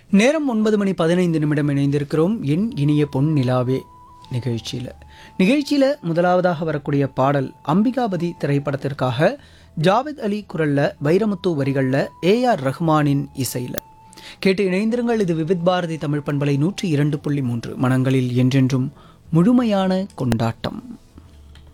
நேரம் 9:15 இணைந்திருக்கிறோம். என் இனிய பொன் நிலாவே நிகழ்ச்சியில் முதலாவதாக வரக்கூடிய பாடல் அம்பிகாபதி திரைப்படத்திற்காக ஜாவேத் அலி குரல்ல, வைரமுத்து வரிகளில், AR ரஹ்மானின் இசையில் கேட்டு இணைந்திருங்கள். இது விவித் பாரதி தமிழ் பண்பலை 102.3 மனங்களில் என்றென்றும் முழுமையான கொண்டாட்டம்.